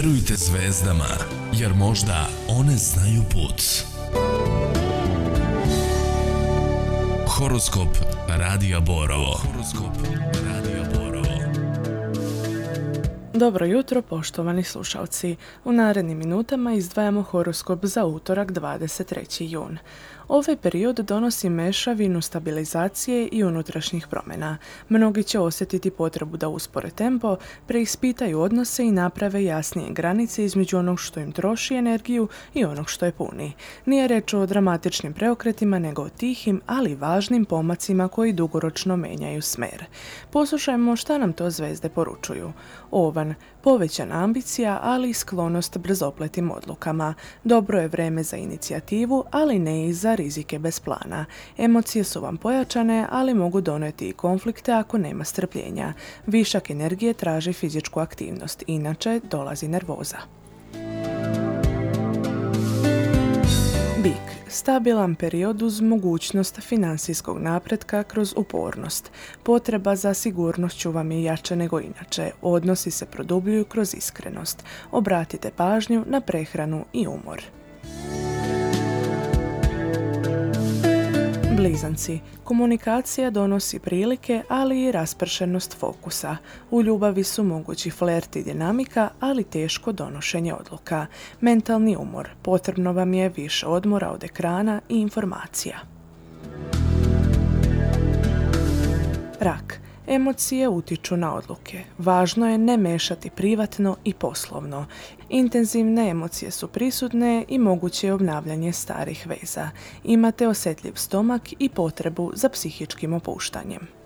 Verujte zvezdama, jer možda one znaju put. Horoskop Radija Borovo. Dobro jutro, poštovani slušalci. U narednim minutama izdvajamo horoskop za utorak 23. jun. Ovaj period donosi mešavinu stabilizacije i unutrašnjih promjena. Mnogi će osjetiti potrebu da uspore tempo, preispitaju odnose i naprave jasnije granice između onog što im troši energiju i onog što je puni. Nije reč o dramatičnim preokretima, nego o tihim, ali važnim pomacima koji dugoročno menjaju smer. Poslušajmo šta nam to zvezde poručuju. Ovan, povećana ambicija, ali i sklonost brzopletim odlukama. Dobro je vreme za inicijativu, ali ne i za rizike bez plana. Emocije su vam pojačane, ali mogu donijeti i konflikte ako nema strpljenja. Višak energije traži fizičku aktivnost, inače dolazi nervoza. Bik. Stabilan period uz mogućnost financijskog napretka kroz upornost. Potreba za sigurnošću vam je jača nego inače. Odnosi se produbljuju kroz iskrenost. Obratite pažnju na prehranu i umor. Blizanci. Komunikacija donosi prilike, ali i raspršenost fokusa. U ljubavi su mogući flert i dinamika, ali teško donošenje odluka. Mentalni umor. Potrebno vam je više odmora od ekrana i informacija. Rak. Emocije utiču na odluke. Važno je ne mešati privatno i poslovno. Intenzivne emocije su prisutne i moguće je obnavljanje starih veza. Imate osjetljiv stomak i potrebu za psihičkim opuštanjem.